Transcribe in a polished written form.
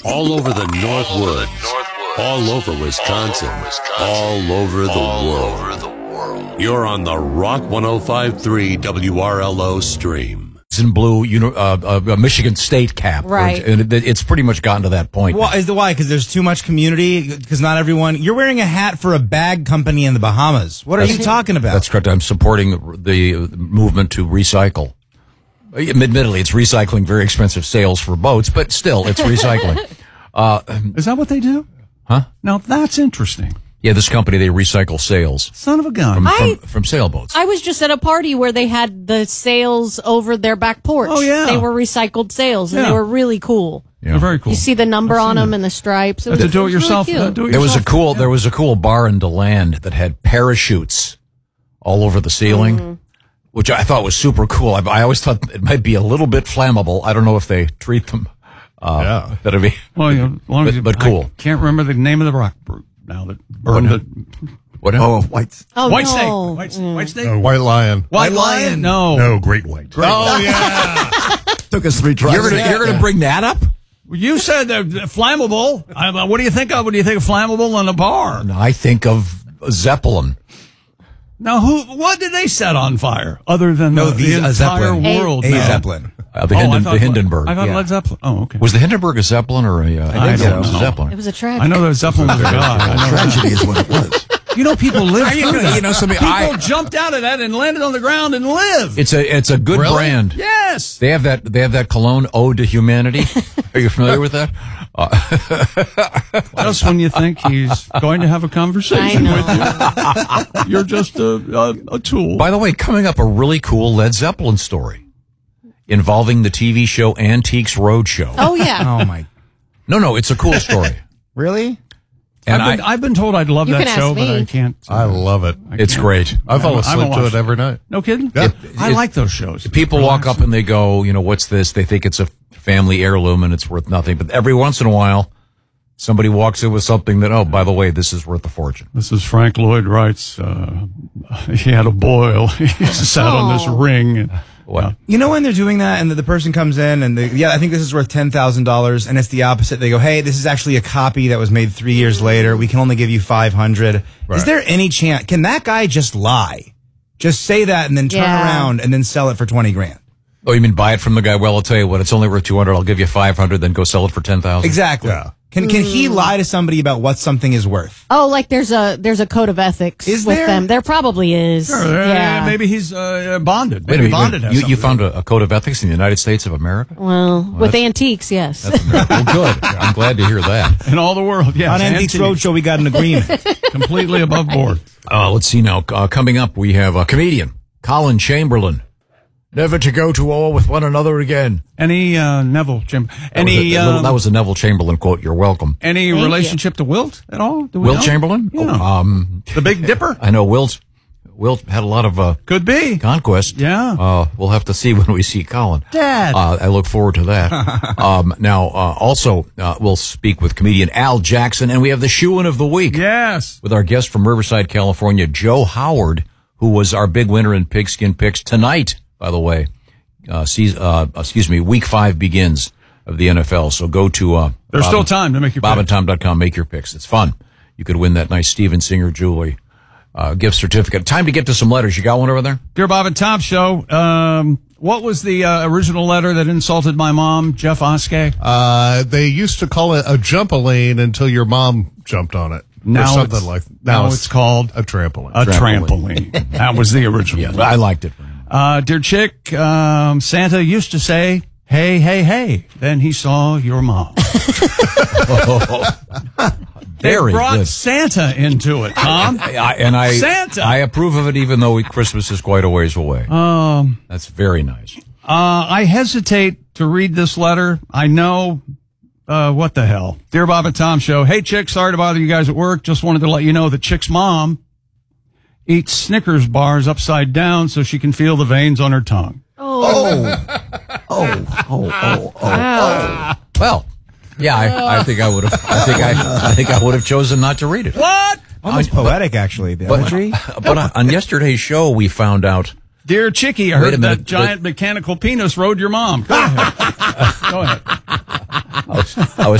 All over the Northwoods. All over Wisconsin. All over the world. You're on the Rock 105.3 WRLO stream. In blue, Michigan State cap. Right. And it's pretty much gotten to that point. Well, why? Because there's too much community? Because not everyone... You're wearing a hat for a bag company in the Bahamas. What are you talking about? That's correct. I'm supporting the movement to recycle. Admittedly, it's recycling very expensive sails for boats, but still, it's recycling. Is that what they do? Huh? Now, that's interesting. Yeah, this company, they recycle sails. Son of a gun. From sailboats. I was just at a party where they had the sails over their back porch. Oh, yeah. They were recycled sails, and they were really cool. Yeah. They're very cool. You see the number on them and the stripes. It was, That's a do-it-yourself. Really cute. There was a cool bar in DeLand that had parachutes all over the ceiling, which I thought was super cool. I always thought it might be a little bit flammable. I don't know if they treat them. That'd be. Well, as long as but cool. I can't remember the name of the rock group now that burned it. What? White no. Snake. White Snake. White Lion. White Lion. No. No, Great White. Oh, yeah. Took us 3 tries. You're gonna bring that up? You said flammable. What do you think of when you think of flammable in a bar? No, I think of Zeppelin. Now, what did they set on fire other than the entire Zeppelin. world? A Zeppelin. The Hindenburg. I thought Led Zeppelin. Oh, okay. Was the Hindenburg a Zeppelin or a? I think so. It was a Zeppelin. It was a tragedy. I know that Zeppelin was a god. I know Tragedy is what it was. You know, people live through that. You know, People jumped out of that and landed on the ground and lived. It's a good brand. Yes. They have that cologne, Ode to Humanity. Are you familiar with that? Just when you think he's going to have a conversation with you, you're just a tool. By the way, coming up, a really cool Led Zeppelin story involving the TV show Antiques Roadshow. Oh, yeah. Oh, my... No, it's a cool story. Really? And I've been told I'd love You that can show, ask but me. I can't. I love it. It's great. I fall I asleep haven't to watched it every night. No kidding? Yeah. I like those shows. People walk up and they go, what's this? They think it's a family heirloom and it's worth nothing. But every once in a while, somebody walks in with something that, oh, by the way, this is worth a fortune. This is Frank Lloyd Wright's. He had a boil. He sat on this ring. And, What? You know when they're doing that and the person comes in and I think this is worth $10,000 and it's the opposite. They go, hey, this is actually a copy that was made 3 years later. We can only give you 500. Right. Is there any chance? Can that guy just lie? Just say that and then turn around and then sell it for 20 grand. Oh, you mean buy it from the guy? Well, I'll tell you what, it's only worth 200. I'll give you 500, then go sell it for 10,000. Exactly. Yeah. Can he lie to somebody about what something is worth? Oh, like there's a code of ethics Is with there? them. There probably is. Yeah. Maybe he's bonded. Wait a Maybe minute, bonded has you something. found a code of ethics in the United States of America? Well, with antiques, yes. Well, good. I'm glad to hear that. in all the world. Yes, On Antiques Roadshow, we got an agreement. completely above board. Let's see now. Coming up, we have a comedian, Colin Chamberlain. Never to go to war with one another again. Any Neville Chamberlain? That was a Neville Chamberlain quote. You're welcome. Any Thank relationship to Wilt at all? Do we Wilt know? Chamberlain? Yeah. Oh, The Big Dipper? I know Wilt had a lot of Could be. conquest. Yeah. We'll have to see when we see Colin. Dad. I look forward to that. Also, we'll speak with comedian Al Jackson, and we have the shoe-in of the week Yes. with our guest from Riverside, California, Joe Howard, who was our big winner in Pigskin Picks tonight, by the way. Week 5 begins of the NFL. So go to There's still time to make your picks. BobandTom.com. Make your picks. It's fun. You could win that nice Steven Singer jewelry gift certificate. Time to get to some letters. You got one over there? Dear Bob and Tom Show, what was the original letter that insulted my mom, Jeff Oskey? They used to call it a jump-a-lane until your mom jumped on it. Now or something it's- like now it's called a trampoline. A trampoline. That was the original. Yeah, I liked it. Dear Chick, Santa used to say, hey, hey, hey. Then he saw your mom. Very They brought good. Santa into it, Tom. Santa. I approve of it, even though Christmas is quite a ways away. That's very nice. I hesitate to read this letter. I know, what the hell. Dear Bob and Tom Show. Hey, Chick, sorry to bother you guys at work. Just wanted to let you know that Chick's mom eats Snickers bars upside down so she can feel the veins on her tongue. Oh. Well, yeah, I think I would have. I think I would have chosen not to read it. What? Almost poetic, actually. The imagery. But on yesterday's show, we found out. Dear Chicky, I Wait a heard minute, that giant mechanical penis rode your mom. Go ahead. Go ahead. I was